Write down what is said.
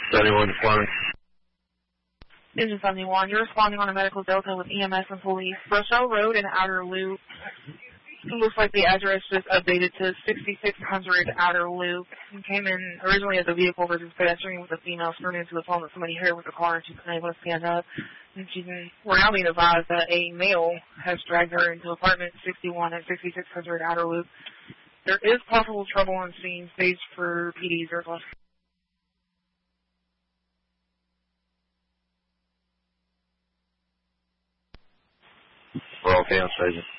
71 Florence. Engine 71, you're responding on a medical delta with EMS and police. Rochelle Road and Outer Loop. It looks like the address just updated to 6600 Outer Loop. It came in originally as a vehicle versus pedestrian with a female screwed into the phone that somebody hit her with a car and she wasn't able to stand up. And we're now being advised that a male has dragged her into apartment 61 at 6600 Outer Loop. There is possible trouble on scene, staged for PD 0+. We're okay on station.